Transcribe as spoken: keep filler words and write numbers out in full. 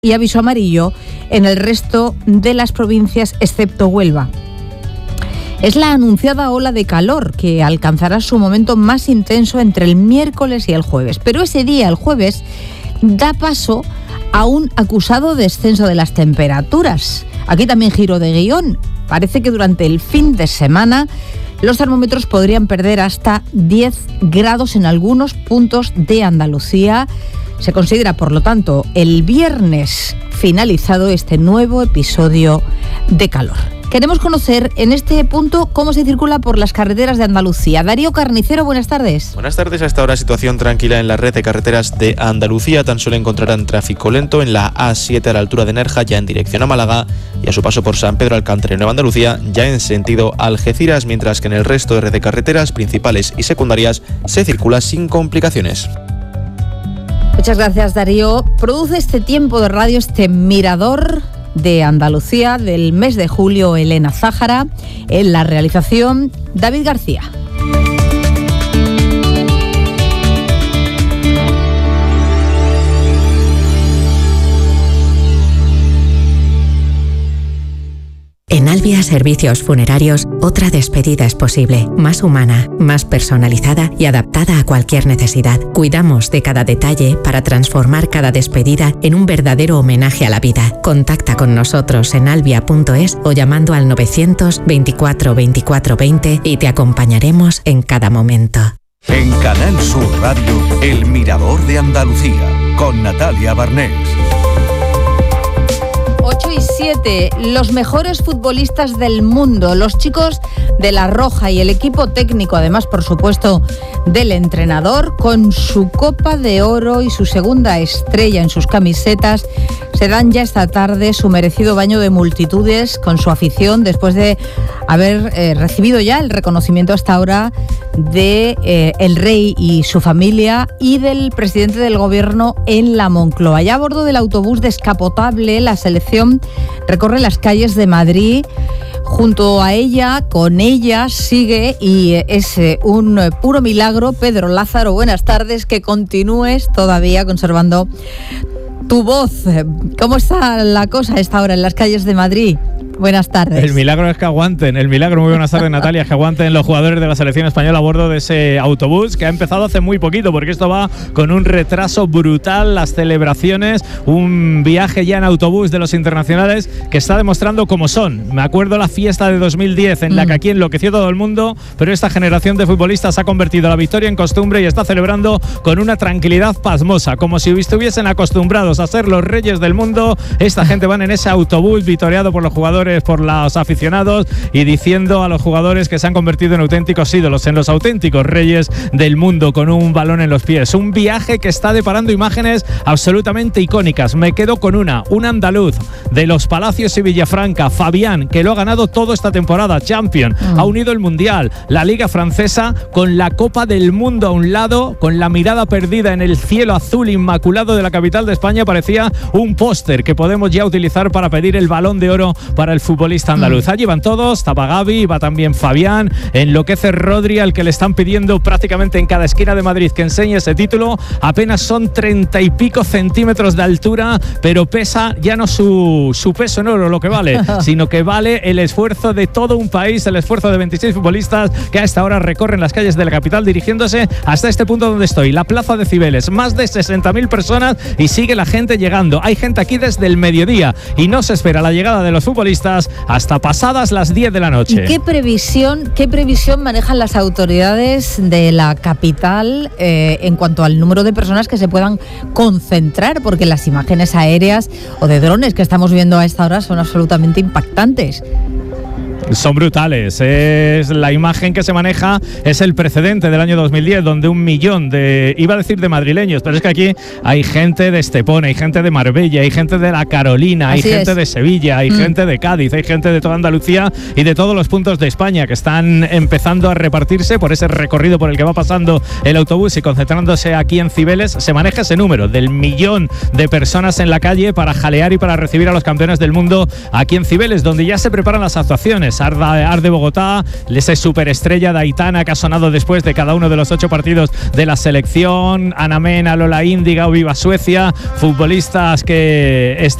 y aviso amarillo en el resto de las provincias excepto Huelva. Es la anunciada ola de calor que alcanzará su momento más intenso entre el miércoles y el jueves. Pero ese día, el jueves, da paso a un acusado descenso de las temperaturas. Aquí también giro de guión. Parece que durante el fin de semana los termómetros podrían perder hasta diez grados en algunos puntos de Andalucía. Se considera, por lo tanto, el viernes finalizado este nuevo episodio de calor. Queremos conocer en este punto cómo se circula por las carreteras de Andalucía. Darío Carnicero, buenas tardes. Buenas tardes. Hasta ahora situación tranquila en la red de carreteras de Andalucía. Tan solo encontrarán tráfico lento en la A siete a la altura de Nerja, ya en dirección a Málaga, y a su paso por San Pedro Alcántara y Nueva Andalucía, ya en sentido Algeciras, mientras que en el resto de red de carreteras principales y secundarias se circula sin complicaciones. Muchas gracias, Darío. Produce este tiempo de radio, este mirador de Andalucía del mes de julio, Elena Zájara. En la realización, David García. En Albia Servicios Funerarios, otra despedida es posible, más humana, más personalizada y adaptada a cualquier necesidad. Cuidamos de cada detalle para transformar cada despedida en un verdadero homenaje a la vida. Contacta con nosotros en albia punto es o llamando al novecientos veinticuatro veinticuatro veinte y te acompañaremos en cada momento. En Canal Sur Radio, El Mirador de Andalucía, con Natalia Barnés. ocho y siete, los mejores futbolistas del mundo, los chicos de La Roja y el equipo técnico, además, por supuesto, del entrenador, con su Copa de Oro y su segunda estrella en sus camisetas, se dan ya esta tarde su merecido baño de multitudes con su afición, después de haber eh, recibido ya el reconocimiento hasta ahora de eh, el rey y su familia y del presidente del gobierno en la Moncloa. Ya a bordo del autobús descapotable, la selección recorre las calles de Madrid. Junto a ella, con ella, sigue, y es un puro milagro, Pedro Lázaro, buenas tardes, que continúes todavía conservando tu voz. ¿Cómo está la cosa a esta hora en las calles de Madrid? Buenas tardes. El milagro es que aguanten, el milagro, muy buenas tardes, Natalia, que aguanten los jugadores de la selección española a bordo de ese autobús que ha empezado hace muy poquito, porque esto va con un retraso brutal, las celebraciones, un viaje ya en autobús de los internacionales que está demostrando cómo son. Me acuerdo la fiesta de dos mil diez en la que aquí enloqueció todo el mundo, pero esta generación de futbolistas ha convertido la victoria en costumbre y está celebrando con una tranquilidad pasmosa, como si estuviesen acostumbrados a ser los reyes del mundo. Esta gente van en ese autobús vitoreado por los jugadores, por los aficionados, y diciendo a los jugadores que se han convertido en auténticos ídolos, en los auténticos reyes del mundo, con un balón en los pies. Un viaje que está deparando imágenes absolutamente icónicas. Me quedo con una, un andaluz de los Palacios y Villafranca, Fabián, que lo ha ganado todo esta temporada, Champion, mm. ha unido el Mundial, la Liga Francesa, con la Copa del Mundo a un lado, con la mirada perdida en el cielo azul inmaculado de la capital de España. Parecía un póster que podemos ya utilizar para pedir el Balón de Oro para el futbolista andaluz. Allí van todos, estaba Gavi, va también Fabián, enloquece Rodri, al que le están pidiendo prácticamente en cada esquina de Madrid que enseñe ese título. Apenas son treinta y pico centímetros de altura, pero pesa ya no su, su peso en oro lo que vale, sino que vale el esfuerzo de todo un país, el esfuerzo de veintiséis futbolistas que a esta hora recorren las calles de la capital dirigiéndose hasta este punto donde estoy, la Plaza de Cibeles. Más de sesenta mil personas y sigue la gente llegando. Hay gente aquí desde el mediodía y no se espera la llegada de los futbolistas hasta pasadas las diez de la noche. ¿Y qué previsión, qué previsión manejan las autoridades de la capital eh, en cuanto al número de personas que se puedan concentrar? Porque las imágenes aéreas o de drones que estamos viendo a esta hora son absolutamente impactantes. Son brutales. Es la imagen que se maneja, es el precedente del año dos mil diez, donde un millón de, iba a decir de madrileños, pero es que aquí hay gente de Estepona, hay gente de Marbella, hay gente de La Carolina, hay Así gente es. de Sevilla, hay mm. gente de Cádiz, hay gente de toda Andalucía y de todos los puntos de España que están empezando a repartirse por ese recorrido por el que va pasando el autobús y concentrándose aquí en Cibeles. Se maneja ese número del millón de personas en la calle para jalear y para recibir a los campeones del mundo aquí en Cibeles, donde ya se preparan las actuaciones. Arda, Arde Bogotá, esa superestrella de Aitana que ha sonado después de cada uno de los ocho partidos de la selección, Ana Mena, Lola Índiga o Viva Suecia, futbolistas que están